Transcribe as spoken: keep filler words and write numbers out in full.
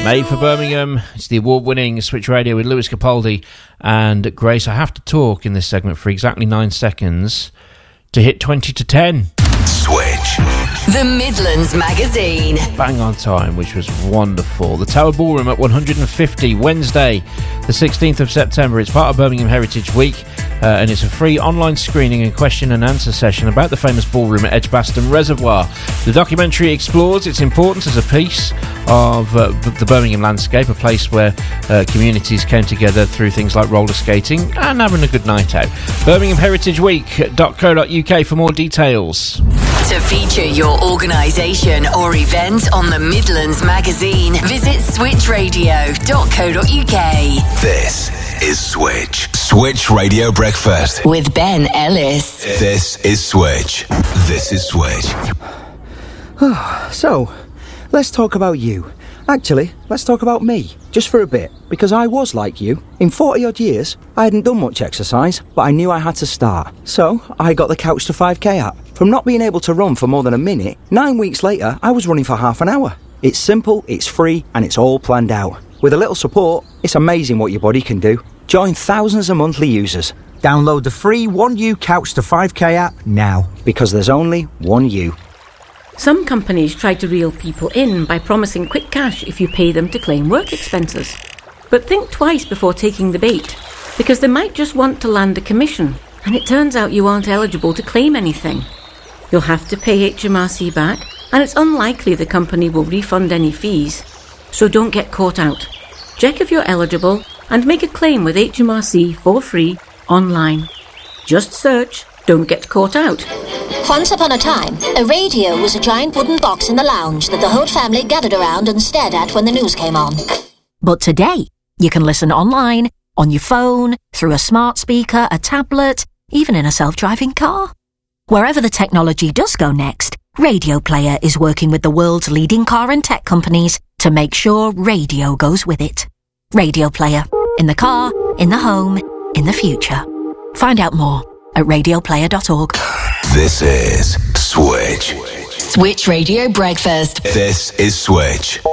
Made for Birmingham. It's the award-winning Switch Radio with Lewis Capaldi and Grace. I have to talk in this segment for exactly nine seconds to hit twenty to ten. Switch. The Midlands Magazine. Bang on time, which was wonderful. The Tower Ballroom at one hundred fifty, Wednesday, the sixteenth of September. It's part of Birmingham Heritage Week, uh, and it's a free online screening and question and answer session about the famous ballroom at Edgbaston Reservoir. The documentary explores its importance as a piece of uh, the Birmingham landscape, a place where uh, communities came together through things like roller skating and having a good night out. birmingham heritage week dot co dot uk for more details. To feature your organisation or event on the Midlands Magazine, visit switch radio dot co dot uk. This is Switch. Switch Radio Breakfast. With Ben Ellis. This is Switch. This is Switch. So, let's talk about you. Actually, let's talk about me, just for a bit, because I was like you. In forty odd years, I hadn't done much exercise, but I knew I had to start. So, I got the Couch to five K app. From not being able to run for more than a minute, nine weeks later, I was running for half an hour. It's simple, it's free, and it's all planned out. With a little support, it's amazing what your body can do. Join thousands of monthly users. Download the free one U Couch to five K app now, because there's only one you. Some companies try to reel people in by promising quick cash if you pay them to claim work expenses. But think twice before taking the bait, because they might just want to land a commission, and it turns out you aren't eligible to claim anything. You'll have to pay H M R C back, and it's unlikely the company will refund any fees. So don't get caught out. Check if you're eligible and make a claim with H M R C for free online. Just search Don't Get Caught Out. Once upon a time, a radio was a giant wooden box in the lounge that the whole family gathered around and stared at when the news came on. But today, you can listen online, on your phone, through a smart speaker, a tablet, even in a self-driving car. Wherever the technology does go next, Radio Player is working with the world's leading car and tech companies to make sure radio goes with it. Radio Player. In the car, in the home, in the future. Find out more at radio player dot org. This is Switch. Switch Radio Breakfast. This is Switch.